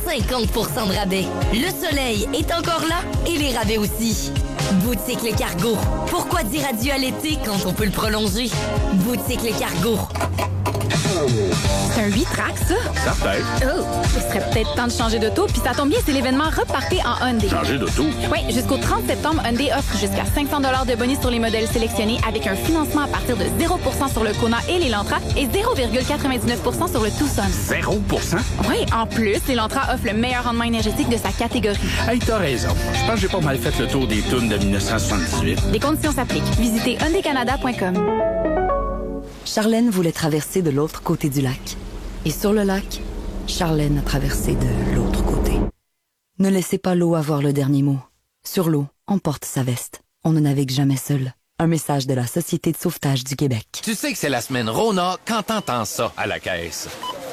50% de rabais. Le soleil est encore là et les rabais aussi. Boutique Le Cargo. Pourquoi dire adieu à l'été quand on peut le prolonger? Boutique Le Cargo. C'est un 8-track, ça? Certain. Oh, il serait peut-être temps de changer d'auto, puis ça tombe bien, c'est l'événement Repartez en Hyundai. Changer d'auto? Oui, jusqu'au 30 septembre, Hyundai offre jusqu'à 500 $ de bonus sur les modèles sélectionnés avec un financement à partir de 0% sur le Kona et l'Elantra et 0,99% sur le Tucson. 0%? Oui, en plus, l'Elantra offre le meilleur rendement énergétique de sa catégorie. Hey, t'as raison. Je pense que j'ai pas mal fait le tour des tunes de 1978. Les conditions s'appliquent. Visitez hyundaicanada.com. Charlène voulait traverser de l'autre côté du lac. Et sur le lac, Charlène a traversé de l'autre côté. Ne laissez pas l'eau avoir le dernier mot. Sur l'eau, on porte sa veste. On ne navigue jamais seul. Un message de la Société de sauvetage du Québec. Tu sais que c'est la semaine Rona quand t'entends ça à la caisse.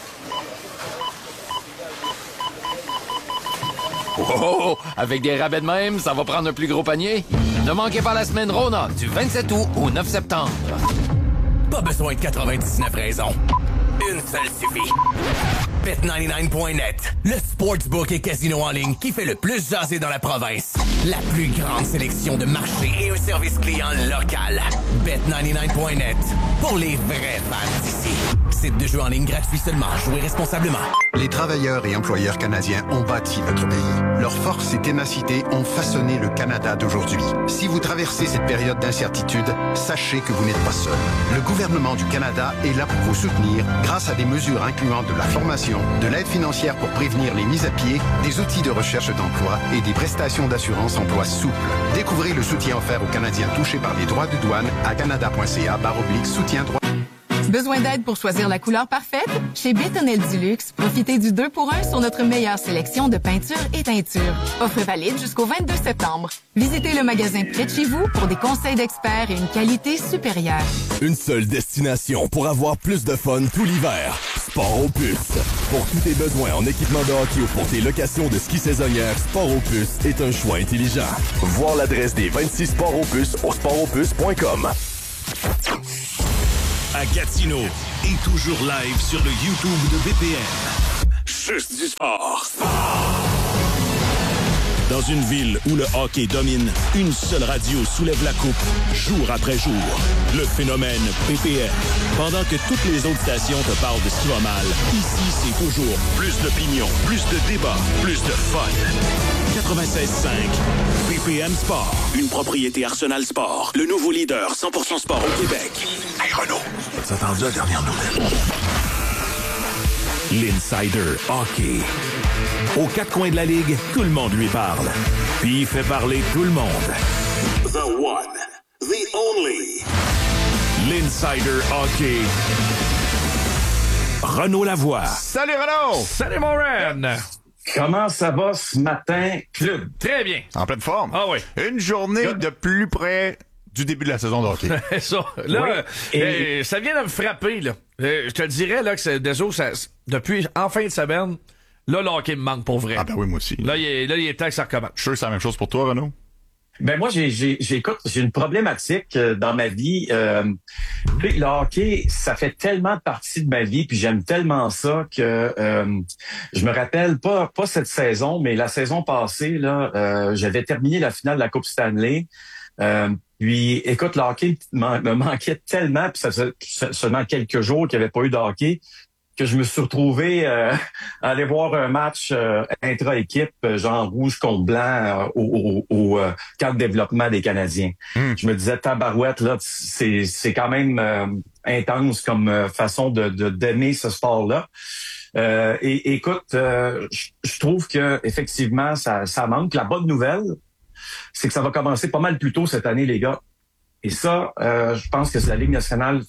Oh, avec des rabais de même, ça va prendre un plus gros panier. Ne manquez pas la semaine Rona du 27 août au 9 septembre. Pas besoin de 99 raisons. Une seule suffit. Bet99.net, le sportsbook et casino en ligne qui fait le plus jaser dans la province. La plus grande sélection de marchés et un service client local. Bet99.net, pour les vrais fans d'ici. Site de jeu en ligne gratuit seulement. Jouez responsablement. Les travailleurs et employeurs canadiens ont bâti notre pays. Leur force et ténacité ont façonné le Canada d'aujourd'hui. Si vous traversez cette période d'incertitude, sachez que vous n'êtes pas seul. Le gouvernement du Canada est là pour vous soutenir grâce à des mesures incluant de la formation, de l'aide financière pour prévenir les mises à pied, des outils de recherche d'emploi et des prestations d'assurance emploi souples. Découvrez le soutien offert aux Canadiens touchés par les droits de douane à canada.ca/soutien droit. Besoin d'aide pour choisir la couleur parfaite? Chez Bétonnel Duluxe, profitez du 2 pour 1 sur notre meilleure sélection de peintures et teintures. Offre valide jusqu'au 22 septembre. Visitez le magasin près de chez vous pour des conseils d'experts et une qualité supérieure. Une seule destination pour avoir plus de fun tout l'hiver. Sport Opus. Pour tous tes besoins en équipement de hockey ou pour tes locations de ski saisonnières, Sport Opus est un choix intelligent. Voir l'adresse des 26 Sport Opus au sportopus.com. À Gatineau et toujours live sur le YouTube de BPM. Juste du sport. Dans une ville où le hockey domine, une seule radio soulève la coupe, jour après jour. Le phénomène BPM. Pendant que toutes les autres stations te parlent de ce qui va mal, ici, c'est toujours plus d'opinion, plus de débats, plus de fun. 96.5 BPM Sport. Une propriété Arsenal Sport. Le nouveau leader 100% sport au Québec. Hey Renaud, t'as entendu la dernière nouvelle? L'Insider Hockey. Aux quatre coins de la Ligue, tout le monde lui parle. Puis il fait parler tout le monde. The one, the only. L'Insider Hockey. Renaud Lavoie. Salut Renaud! Salut mon Ren! Comment ça va ce matin, club? Très bien. En pleine forme. Ah oui. Une journée de plus près du début de la saison de hockey. Ça, là, ça vient de me frapper, là. Je te dirais, là, que c'est depuis en fin de semaine, là, le hockey me manque pour vrai. Ah ben oui, moi aussi. Là, il est temps que ça recommence. Je suis sûr que c'est la même chose pour toi, Renaud. Ben moi, j'ai une problématique dans ma vie. Le hockey, ça fait tellement partie de ma vie, puis j'aime tellement ça que je me rappelle pas cette saison, mais la saison passée, là, j'avais terminé la finale de la Coupe Stanley. Puis, écoute, le hockey me manquait tellement, puis ça faisait seulement quelques jours qu'il n'y avait pas eu de hockey, que je me suis retrouvé à aller voir un match intra-équipe, genre rouge contre blanc, au camp de développement des Canadiens. Je me disais, tabarouette, là, c'est quand même intense comme façon d'aimer ce sport-là. Et écoute, je trouve que effectivement ça manque. La bonne nouvelle, c'est que ça va commencer pas mal plus tôt cette année, les gars. Et ça, je pense que la Ligue nationale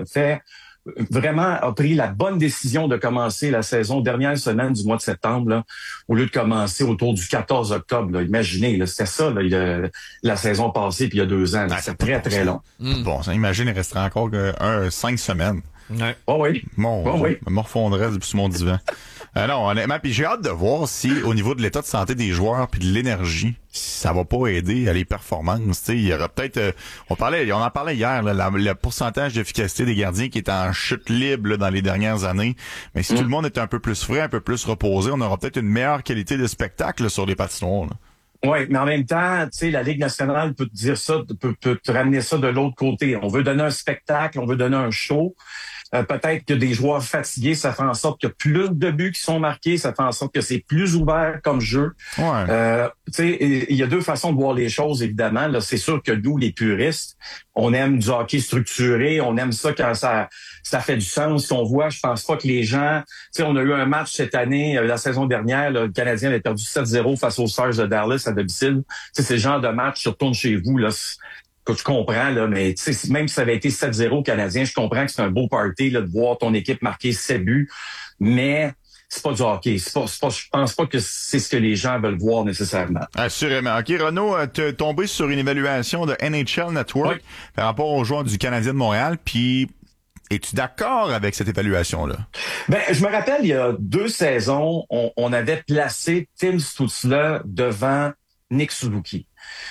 a pris la bonne décision de commencer la saison dernière semaine du mois de septembre, là, au lieu de commencer autour du 14 octobre. Là. Imaginez, là, c'était ça là, la saison passée, puis il y a 2 ans. C'est très, très long. Bon, ça, imagine, il resterait encore 5 semaines. Ouais. Oh oui. Je me refondrais depuis mon divan. Non, honnêtement, puis j'ai hâte de voir si, au niveau de l'état de santé des joueurs puis de l'énergie, ça va pas aider à les performances. Tu sais, il y aura peut-être, on en parlait hier, là, le pourcentage d'efficacité des gardiens qui est en chute libre là, dans les dernières années. Mais si tout le monde est un peu plus frais, un peu plus reposé, on aura peut-être une meilleure qualité de spectacle là, sur les patinoires. Oui, mais en même temps, tu sais, la Ligue nationale peut te dire ça, peut te ramener ça de l'autre côté. On veut donner un spectacle, on veut donner un show. Peut-être que des joueurs fatigués, ça fait en sorte qu'il y a plus de buts qui sont marqués, ça fait en sorte que c'est plus ouvert comme jeu. Ouais. Tu sais, il y a deux façons de voir les choses, évidemment. Là, c'est sûr que nous, les puristes, on aime du hockey structuré, on aime ça quand ça fait du sens. Si on voit, je pense pas que les gens... Tu sais, on a eu un match cette année, la saison dernière, là, le Canadien avait perdu 7-0 face aux Stars de Dallas à domicile. Tu sais, c'est le genre de match, tu retournes chez vous, là... Que tu comprends, là, mais même si ça avait été 7-0 Canadien, je comprends que c'est un beau party là, de voir ton équipe marquer 7 buts, mais c'est pas du hockey. Je pense pas que c'est ce que les gens veulent voir nécessairement. Assurément. OK, Renaud, t'es tombé sur une évaluation de NHL Network par rapport aux joueurs du Canadien de Montréal, puis es-tu d'accord avec cette évaluation-là? Ben, je me rappelle, il y a 2 saisons, on avait placé Tim Stützle devant Nick Suzuki.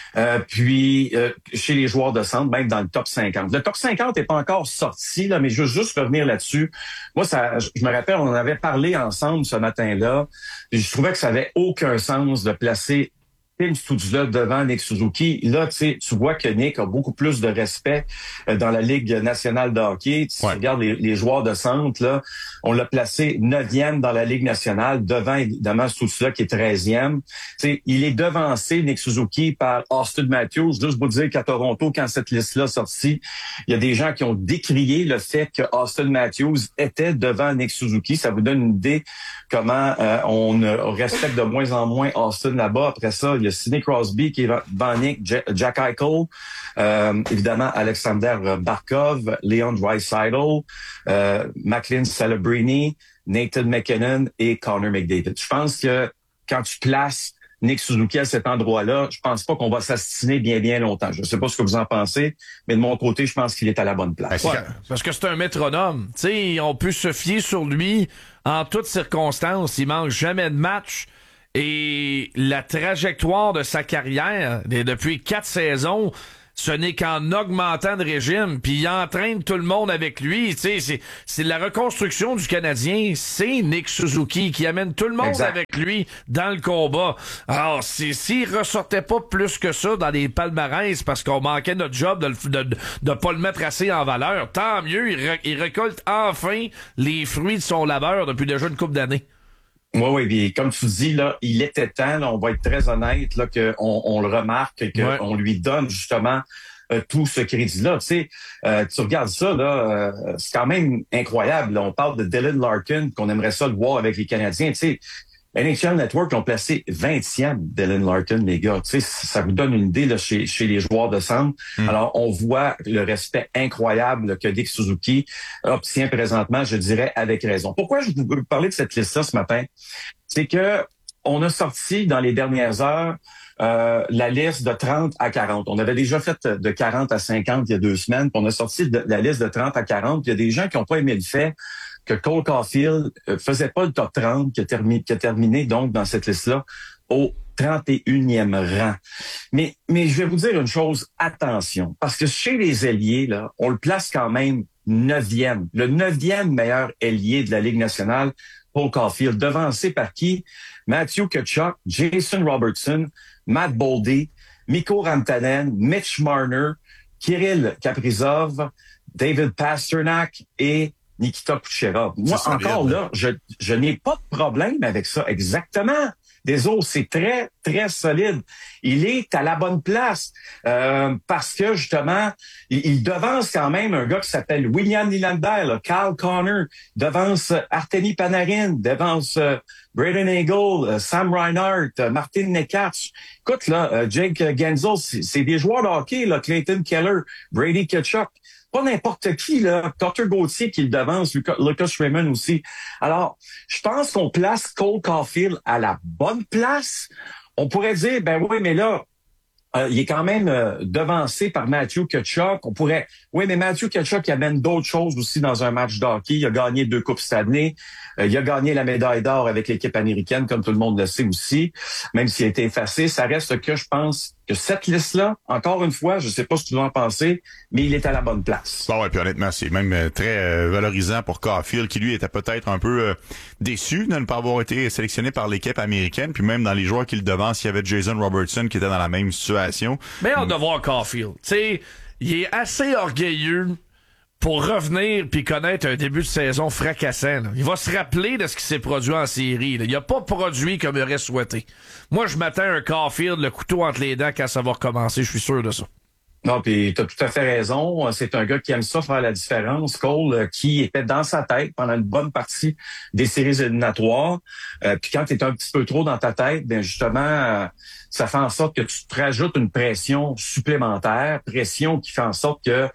Puis chez les joueurs de centre, même dans le top 50. Le top 50 n'est pas encore sorti, là, mais je veux juste revenir là-dessus. Moi, je me rappelle, on en avait parlé ensemble ce matin-là. Je trouvais que ça avait aucun sens de placer Tim Stützle devant Nick Suzuki. Là, tu vois que Nick a beaucoup plus de respect dans la Ligue nationale de hockey. Tu regardes les joueurs de centre, là, on l'a placé 9e dans la Ligue nationale, devant évidemment Stützle qui est 13e. T'sais, il est devancé, Nick Suzuki, par Auston Matthews. Juste vous dire qu'à Toronto, quand cette liste-là sortie, il y a des gens qui ont décrié le fait que Auston Matthews était devant Nick Suzuki. Ça vous donne une idée comment on respecte de moins en moins Auston là-bas. Après ça, il y a Sidney Crosby qui est devant Nick, Jack Eichel, évidemment Alexander Barkov, Leon Draisaitl, McLean Celebrini, Nathan McKinnon et Connor McDavid. Je pense que quand tu places Nick Suzuki à cet endroit-là, je pense pas qu'on va s'astiner bien longtemps. Je sais pas ce que vous en pensez, mais de mon côté, je pense qu'il est à la bonne place. Ouais, parce que c'est un métronome. Tu sais, on peut se fier sur lui en toutes circonstances. Il manque jamais de match. Et la trajectoire de sa carrière, depuis 4 saisons, ce n'est qu'en augmentant de régime, puis il entraîne tout le monde avec lui. Tu sais, c'est la reconstruction du Canadien, c'est Nick Suzuki qui amène tout le monde avec lui dans le combat. Alors, s'il ressortait pas plus que ça dans les palmarès parce qu'on manquait notre job de pas le mettre assez en valeur, tant mieux, il récolte enfin les fruits de son labeur depuis déjà une couple d'années. Oui, puis comme tu dis, là, il était temps, là, on va être très honnête, là, qu'on le remarque, qu'on lui donne justement tout ce crédit-là. Tu sais, tu regardes ça, là, c'est quand même incroyable. Là. On parle de Dylan Larkin, qu'on aimerait ça le voir avec les Canadiens. Tu sais, NHL Network l'ont placé 20e, Dylan Larkin, les gars. Tu sais, ça vous donne une idée là, chez les joueurs de centre. Alors, on voit le respect incroyable là, que Nick Suzuki obtient présentement, je dirais, avec raison. Pourquoi je vous parler de cette liste-là ce matin? C'est que on a sorti dans les dernières heures la liste de 30 à 40. On avait déjà fait de 40 à 50 il y a 2 semaines, puis on a sorti la liste de 30 à 40. Puis il y a des gens qui n'ont pas aimé le fait que Cole Caulfield faisait pas le top 30, qui a terminé donc dans cette liste-là au 31e rang. Mais je vais vous dire une chose, attention, parce que chez les ailiers, là, on le place quand même 9e, le 9e meilleur ailier de la Ligue nationale, Cole Caulfield, devancé par qui? Matthew Tkachuk, Jason Robertson, Matt Boldy, Mikko Rantanen, Mitch Marner, Kirill Kaprizov, David Pastrnak et Nikita Kucherov. Moi, encore là, je n'ai pas de problème avec ça. Exactement. Des autres, c'est très, très solide. Il est à la bonne place parce que, justement, il devance quand même un gars qui s'appelle William Nylander, là, Kyle Connor, devance Artemi Panarin, devance Braden Hagel, Sam Reinhart, Martin Necas. Écoute, là, Jake Gensel, c'est des joueurs de hockey, là, Clayton Keller, Brady Tkachuk. Pas n'importe qui, là. Carter Gauthier qui le devance, Lucas Raymond aussi. Alors, je pense qu'on place Cole Caulfield à la bonne place. On pourrait dire, ben oui, mais là, il est quand même devancé par Matthew Tkachuk. Oui, mais Matthew Tkachuk, il amène d'autres choses aussi dans un match de hockey. Il a gagné 2 Coupes Stanley. Il a gagné la médaille d'or avec l'équipe américaine, comme tout le monde le sait aussi. Même s'il a été effacé, ça reste que je pense que cette liste-là, encore une fois, je sais pas ce que tu dois en penser, mais il est à la bonne place. Bon, ouais, puis honnêtement, c'est même très valorisant pour Caulfield, qui lui était peut-être un peu déçu de ne pas avoir été sélectionné par l'équipe américaine, puis même dans les joueurs qui le devancent, il y avait Jason Robertson qui était dans la même situation. Mais on doit voir Caulfield. Tu sais, il est assez orgueilleux pour revenir puis connaître un début de saison fracassant. Là. Il va se rappeler de ce qui s'est produit en série. Là. Il a pas produit comme il aurait souhaité. Moi, je m'attends à un Caulfield, le couteau entre les dents quand ça va recommencer. Je suis sûr de ça. Non, puis t'as tout à fait raison. C'est un gars qui aime ça faire la différence. Cole, qui était dans sa tête pendant une bonne partie des séries éliminatoires. Puis quand t'es un petit peu trop dans ta tête, ben justement, ça fait en sorte que tu te rajoutes une pression supplémentaire, pression qui fait en sorte que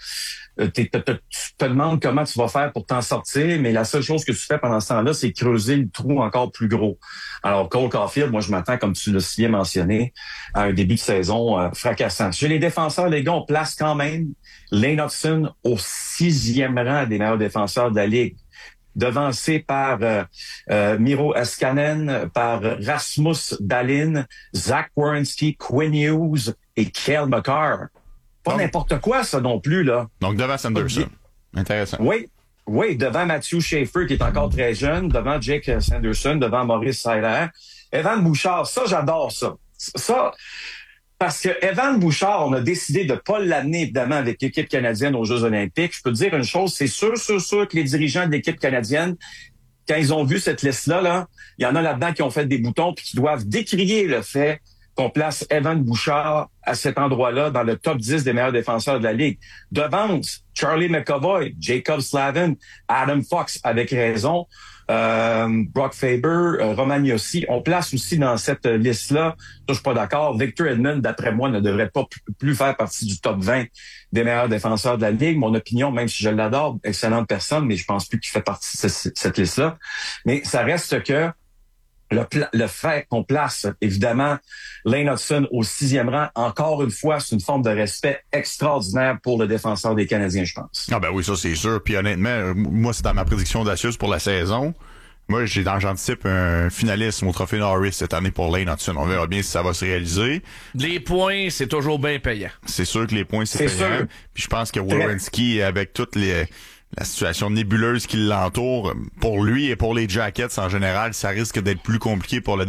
tu te demandes comment tu vas faire pour t'en sortir, mais la seule chose que tu fais pendant ce temps-là, c'est creuser le trou encore plus gros. Alors, Cole Caulfield, moi, je m'attends, comme tu l'as si bien mentionné, à un début de saison fracassant. Chez les défenseurs, les gars, on place quand même Lane Hutson au 6e rang des meilleurs défenseurs de la Ligue, devancé par Miro Heiskanen, par Rasmus Dahlin, Zach Werenski, Quinn Hughes et Cale Makar. Pas n'importe quoi, ça non plus, là. Donc, devant Sanderson. Intéressant. Oui, devant Matthew Schaefer, qui est encore très jeune, devant Jake Sanderson, devant Maurice Seiler. Evan Bouchard, ça, j'adore ça. Ça, parce que Evan Bouchard, on a décidé de pas l'amener, évidemment, avec l'équipe canadienne aux Jeux olympiques. Je peux te dire une chose, c'est sûr que les dirigeants de l'équipe canadienne, quand ils ont vu cette liste-là, là, il y en a là-dedans qui ont fait des boutons puis qui doivent décrier le fait qu'on place Evan Bouchard à cet endroit-là dans le top 10 des meilleurs défenseurs de la Ligue. Devant Charlie McAvoy, Jacob Slavin, Adam Fox, avec raison, Brock Faber, Roman Josi. On place aussi dans cette liste-là, je suis pas d'accord, Victor Edmond, d'après moi, ne devrait pas plus faire partie du top 20 des meilleurs défenseurs de la Ligue. Mon opinion, même si je l'adore, excellente personne, mais je pense plus qu'il fait partie de cette liste-là. Mais ça reste que le fait qu'on place, évidemment, Lane Hutson au 6e rang, encore une fois, c'est une forme de respect extraordinaire pour le défenseur des Canadiens, je pense. Ah ben oui, ça c'est sûr. Puis honnêtement, moi, c'est dans ma prédiction d'Assius pour la saison. Moi, j'anticipe un finaliste au Trophée Norris cette année pour Lane Hutson. On verra bien si ça va se réaliser. Les points, c'est toujours bien payant. C'est sûr que les points, c'est payant. Sûr. Puis je pense que Werenski, avec toutes la situation nébuleuse qui l'entoure, pour lui et pour les Jackets en général, ça risque d'être plus compliqué pour le